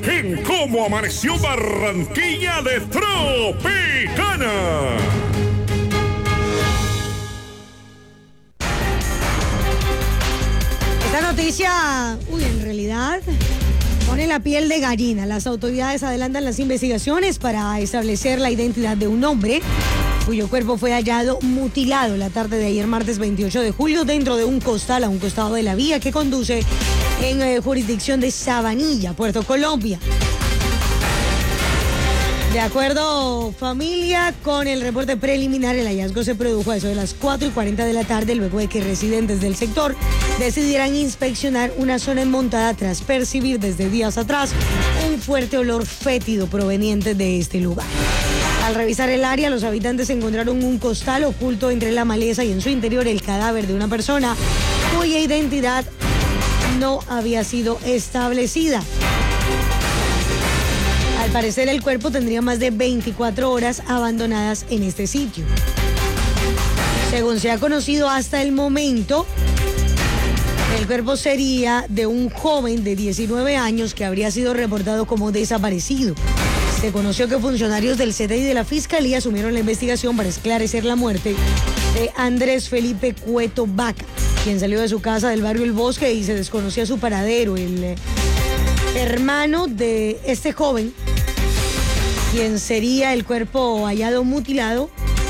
en Cómo Amaneció Barranquilla de Tropicana. Esta noticia, en realidad pone la piel de gallina. Las autoridades adelantan las investigaciones para establecer la identidad de un hombre cuyo cuerpo fue hallado mutilado la tarde de ayer, martes 28 de julio, dentro de un costal a un costado de la vía que conduce en jurisdicción de Sabanilla, Puerto Colombia. De acuerdo, familia, con el reporte preliminar, el hallazgo se produjo a eso de las 4:40 de la tarde, luego de que residentes del sector decidieran inspeccionar una zona enmontada tras percibir desde días atrás un fuerte olor fétido proveniente de este lugar. Al revisar el área, los habitantes encontraron un costal oculto entre la maleza y en su interior el cadáver de una persona cuya identidad no había sido establecida. Al parecer, el cuerpo tendría más de 24 horas abandonadas en este sitio. Según se ha conocido hasta el momento, el cuerpo sería de un joven de 19 años que habría sido reportado como desaparecido. Se conoció que funcionarios del CTI y de la Fiscalía asumieron la investigación para esclarecer la muerte de Andrés Felipe Cueto Vaca, quien salió de su casa del barrio El Bosque y se desconocía su paradero. El hermano de este joven, quien sería el cuerpo hallado mutilado,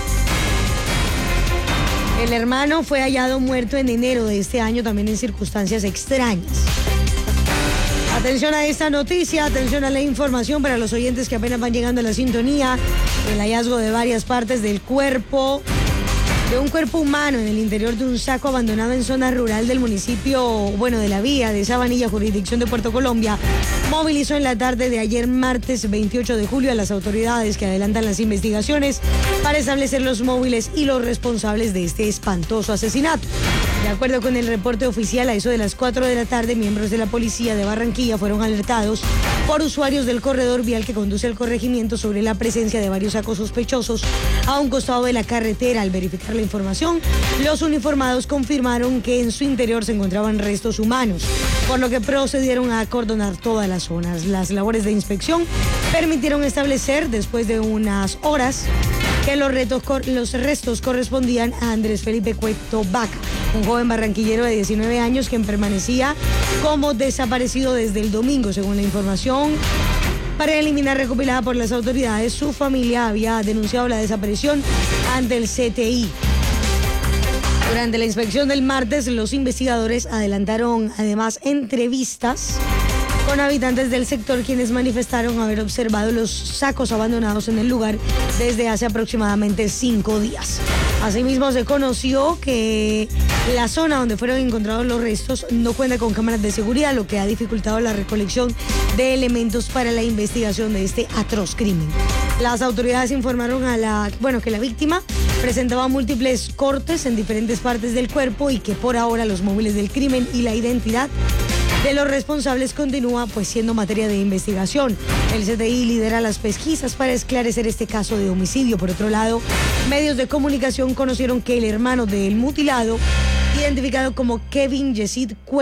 el hermano fue hallado muerto en enero de este año, también en circunstancias extrañas. Atención a esta noticia, atención a la información para los oyentes que apenas van llegando a la sintonía. El hallazgo de varias partes del cuerpo, de un cuerpo humano en el interior de un saco abandonado en zona rural del municipio, de la vía de Sabanilla, jurisdicción de Puerto Colombia, movilizó en la tarde de ayer, martes 28 de julio, a las autoridades que adelantan las investigaciones para establecer los móviles y los responsables de este espantoso asesinato. De acuerdo con el reporte oficial, a eso de las 4 de la tarde, miembros de la policía de Barranquilla fueron alertados por usuarios del corredor vial que conduce al corregimiento sobre la presencia de varios sacos sospechosos a un costado de la carretera. Al verificar la información, los uniformados confirmaron que en su interior se encontraban restos humanos, por lo que procedieron a acordonar todas las zonas. Las labores de inspección permitieron establecer, después de unas horas, que los restos correspondían a Andrés Felipe Cueto Vaca, un joven barranquillero de 19 años quien permanecía como desaparecido desde el domingo. Según la información preliminar recopilada por las autoridades, su familia había denunciado la desaparición ante el CTI. Durante la inspección del martes, los investigadores adelantaron además entrevistas con habitantes del sector, quienes manifestaron haber observado los sacos abandonados en el lugar desde hace aproximadamente 5 días. Asimismo, se conoció que la zona donde fueron encontrados los restos no cuenta con cámaras de seguridad, lo que ha dificultado la recolección de elementos para la investigación de este atroz crimen. Las autoridades informaron que la víctima presentaba múltiples cortes en diferentes partes del cuerpo y que por ahora los móviles del crimen y la identidad de los responsables continúa siendo materia de investigación. El CTI lidera las pesquisas para esclarecer este caso de homicidio. Por otro lado, medios de comunicación conocieron que el hermano del mutilado, identificado como Kevin Yesid Cueto,